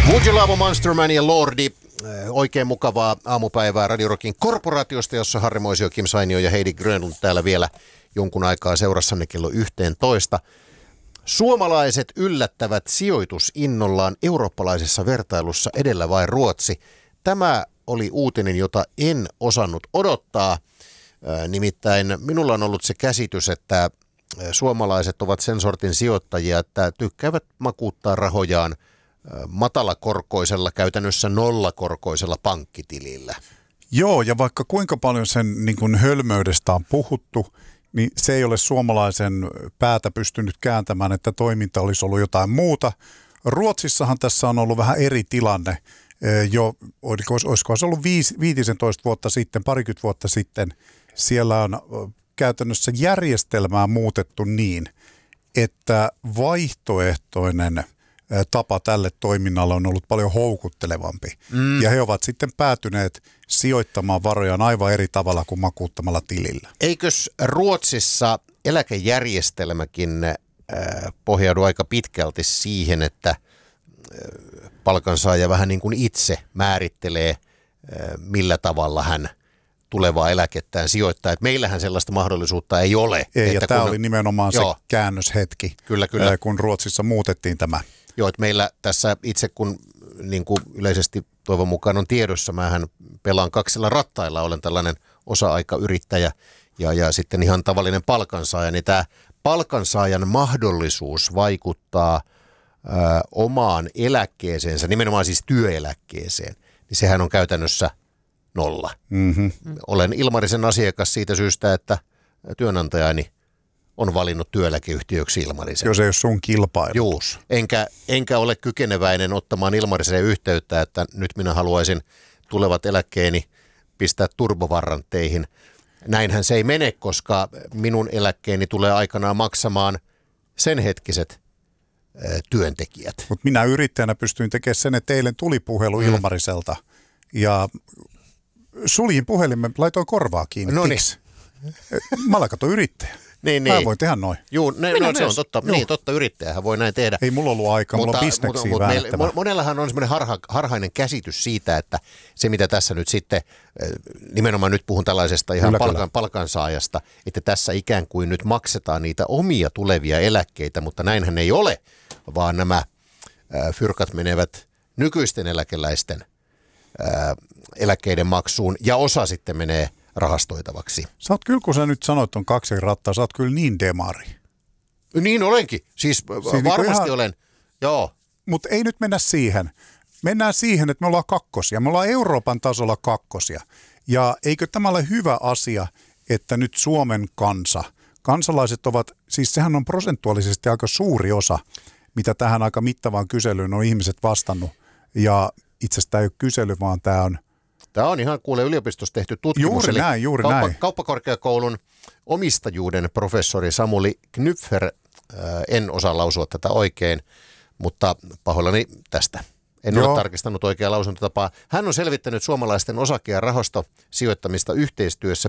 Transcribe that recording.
Would you love a Monster Man ja Lordi. Oikein mukavaa aamupäivää Radio Rockin korporaatiosta, jossa Harri Moisio, Kim Sainio ja Heidi Grönlund täällä vielä jonkun aikaa seurassanne kello 11. Suomalaiset yllättävät sijoitusinnollaan eurooppalaisessa vertailussa edellä vai Ruotsi. Tämä oli uutinen, jota en osannut odottaa. Nimittäin minulla on ollut se käsitys, että suomalaiset ovat sen sortin sijoittajia, että tykkäävät makuuttaa rahojaan matalakorkoisella, käytännössä nollakorkoisella pankkitilillä. Joo, ja vaikka kuinka paljon sen niin kuin hölmöydestä on puhuttu, niin se ei ole suomalaisen päätä pystynyt kääntämään, että toiminta olisi ollut jotain muuta. Ruotsissahan tässä on ollut vähän eri tilanne. Jo, olisiko se ollut 15 vuotta sitten, parikymmentä vuotta sitten, siellä on käytännössä järjestelmää muutettu niin, että vaihtoehtoinen tapa tälle toiminnalle on ollut paljon houkuttelevampi. Ja he ovat sitten päätyneet sijoittamaan varojaan aivan eri tavalla kuin makuuttamalla tilillä. Eikös Ruotsissa eläkejärjestelmäkin pohjaudu aika pitkälti siihen, että palkansaaja vähän niin kuin itse määrittelee, millä tavalla hän tulevaa eläkettään sijoittaa. Et meillähän sellaista mahdollisuutta ei ole. Ei, ja tämä oli nimenomaan se käännöshetki, kyllä. Kun Ruotsissa muutettiin tämä. Joo, että meillä tässä itse kun niin kuin yleisesti toivon mukaan on tiedossa, mähän pelaan kaksilla rattailla, olen tällainen osa-aikayrittäjä ja sitten ihan tavallinen palkansaaja, niin tämä palkansaajan mahdollisuus vaikuttaa omaan eläkkeeseensä, nimenomaan siis työeläkkeeseen, niin sehän on käytännössä nolla. Mm-hmm. Olen Ilmarisen asiakas siitä syystä, että työnantajani on valinnut työeläkeyhtiöksi Ilmarisen. Jos ei ole sun kilpailu. Juus. Enkä ole kykeneväinen ottamaan Ilmariseen yhteyttä, että nyt minä haluaisin tulevat eläkkeeni pistää turbovarrantteihin. Näinhän se ei mene, koska minun eläkkeeni tulee aikanaan maksamaan sen hetkiset työntekijät. Mutta minä yrittäjänä pystyin tekemään sen, että eilen tuli puhelu Ilmariselta ja suljin puhelimen, laitoin korvaa kiinni. No niin. Mä olen kato yrittäjä. Niin. Mä voin tehdä noin. Juu, se on totta. Niin, totta, yrittäjähän voi näin tehdä. Ei mulla ollut aikaa, mulla on bisneksiä väännettävää. Monellahan on semmoinen harhainen käsitys siitä, että se mitä tässä nyt sitten, nimenomaan nyt puhun tällaisesta ihan palkansaajasta, että tässä ikään kuin nyt maksetaan niitä omia tulevia eläkkeitä, mutta näinhän ei ole, vaan nämä fyrkat menevät nykyisten eläkeläisten eläkkeiden maksuun ja osa sitten menee rahastoitavaksi. Sä oot kyllä, kun sä nyt sanoit on kaksi rattaa, sä oot kyllä niin demari. Niin olenkin. Siis varmasti ihan olen. Joo. Mutta ei nyt mennä siihen. Mennään siihen, että me ollaan kakkosia. Me ollaan Euroopan tasolla kakkosia. Ja eikö tämä ole hyvä asia, että nyt Suomen kansalaiset ovat, siis sehän on prosentuaalisesti aika suuri osa, mitä tähän aika mittavaan kyselyyn on ihmiset vastannut. Ja itse asiassa tämä ei ole kysely, vaan Tämä on ihan yliopistossa tehty tutkimus. Juuri näin. Kauppakorkeakoulun omistajuuden professori Samuli Knüpfer, en osaa lausua tätä oikein, mutta pahoillani tästä. En ole tarkistanut oikeaa lausuntotapaa. Hän on selvittänyt suomalaisten osake- ja rahastosijoittamista yhteistyössä